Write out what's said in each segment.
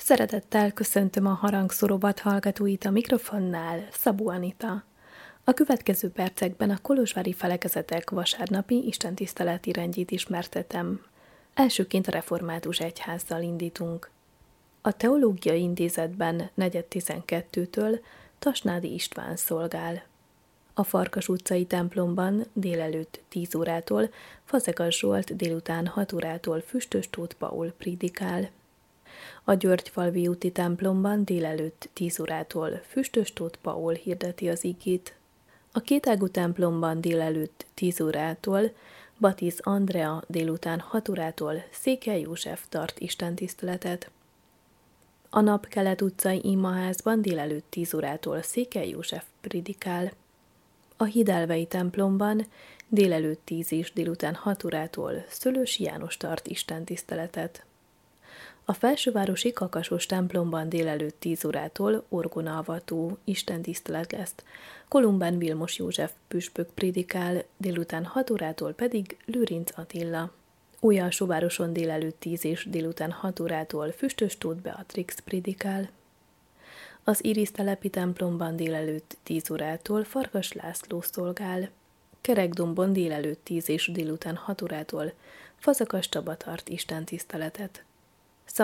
Szeretettel köszöntöm a Harangszórovat hallgatóit a mikrofonnál, Szabó Anita. A következő percekben a kolozsvári felekezetek vasárnapi istentiszteleti rendjét ismertetem. Elsőként a református egyházzal indítunk. A Teológiai Intézetben 4:12-től Tasnádi István szolgál. A Farkas utcai templomban délelőtt 10 órától Fazekas Zsolt délután 6 órától Füstös Tóth Paul prédikál. A Györgyfalvi úti templomban délelőtt 10 órától Füstös Tóth Paul hirdeti az igét. A Kétágú templomban délelőtt 10 órától Batiz Andrea délután 6 órától Székely József tart istentiszteletet. A Napkelet utcai imaházban délelőtt 10 órától Székely József prédikál. A Hidelvei templomban délelőtt 10 és délután 6 órától Szőlősi János tart istentiszteletet. A Felsővárosi Kakasos templomban délelőtt 10 órától orgonaavató istentisztelet lesz, Kolumbán Vilmos József püspök prédikál, délután 6 órától pedig Lőrinc Attila. Újalsóvároson délelőtt 10 és délután 6 órától Füstös Tóth Beatrix prédikál. Az Iris telepi templomban délelőtt 10 órától Farkas László szolgál. Kerekdombon délelőtt 10 és délután 6 órától Fazekas Csaba tart istentiszteletet.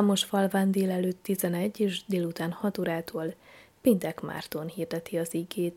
Szamosfalván délelőtt 11 és délután 6 órától Pintek Márton hirdeti az igét.